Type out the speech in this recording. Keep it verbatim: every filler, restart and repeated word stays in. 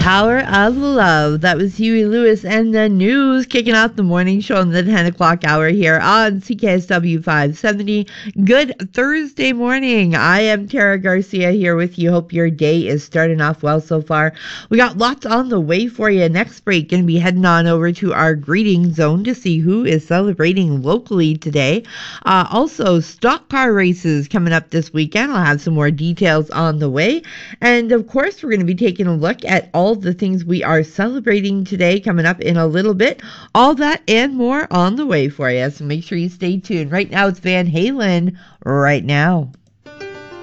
Power of Love. That was Huey Lewis and the News kicking off the morning show in the ten o'clock hour here on C K S W five seventy. Good Thursday morning. I am Tara Garcia here with you. Hope your day is starting off well so far. We got lots on the way for you. Next break, going to be heading on over to our greeting zone to see who is celebrating locally today. Uh, also, stock car races coming up this weekend. I'll have some more details on the way. And of course, we're going to be taking a look at all the things we are celebrating today coming up in a little bit. All that and more on the way for you. So make sure you stay tuned. Right now, it's Van Halen. Right now.